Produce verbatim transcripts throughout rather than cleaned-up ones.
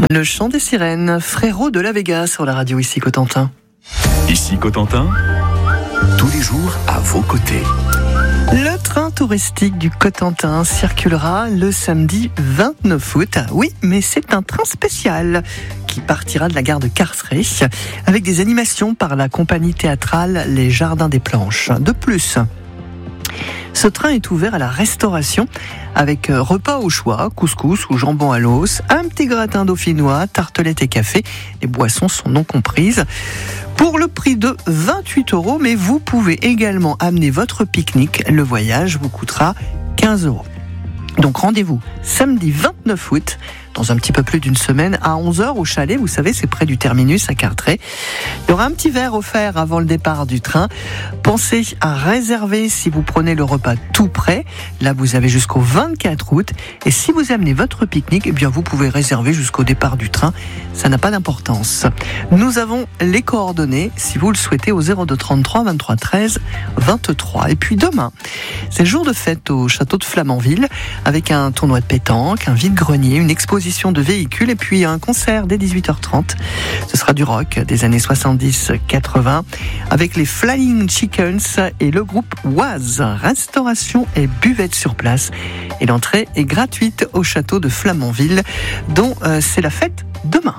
Le chant des sirènes, Frérot de la Vega sur la radio ici Cotentin. Ici Cotentin, tous les jours à vos côtés. Le train touristique du Cotentin circulera le samedi vingt-neuf août. Oui, mais c'est un train spécial qui partira de la gare de Carceret avec des animations par la compagnie théâtrale Les Jardins des Planches. De plus, ce train est ouvert à la restauration avec repas au choix, couscous ou jambon à l'os, un petit gratin dauphinois, tartelettes et café. Les boissons sont non comprises. Pour le prix de vingt-huit euros, mais vous pouvez également amener votre pique-nique. Le voyage vous coûtera quinze euros. Donc rendez-vous samedi vingt-neuf août, dans un petit peu plus d'une semaine, à onze heures au chalet. Vous savez, c'est près du terminus à Carteret. Il y aura un petit verre offert avant le départ du train. Pensez à réserver si vous prenez le repas tout prêt. Là, vous avez jusqu'au vingt-quatre août. Et si vous amenez votre pique-nique, eh bien, vous pouvez réserver jusqu'au départ du train. Ça n'a pas d'importance. Nous avons les coordonnées, si vous le souhaitez, au zéro deux trente-trois vingt-trois treize vingt-trois. Et puis demain, c'est le jour de fête au château de Flamanville, avec un tournoi de pétanque, un vide-grenier, une exposition de véhicules et puis un concert dès dix-huit heures trente. Ce sera du rock des années soixante-dix quatre-vingts avec les Flying Chickens et le groupe Oise. Restauration et buvette sur place. Et l'entrée est gratuite au château de Flamanville, dont euh, c'est la fête demain.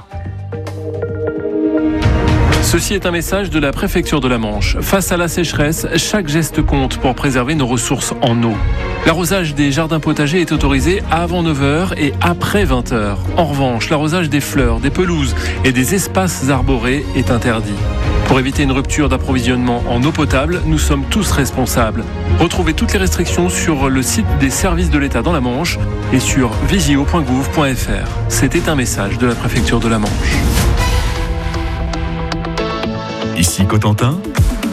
Ceci est un message de la préfecture de la Manche. Face à la sécheresse, chaque geste compte pour préserver nos ressources en eau. L'arrosage des jardins potagers est autorisé avant neuf heures et après vingt heures. En revanche, l'arrosage des fleurs, des pelouses et des espaces arborés est interdit. Pour éviter une rupture d'approvisionnement en eau potable, nous sommes tous responsables. Retrouvez toutes les restrictions sur le site des services de l'État dans la Manche et sur vigio point gouv point f r. C'était un message de la préfecture de la Manche. Ici Cotentin,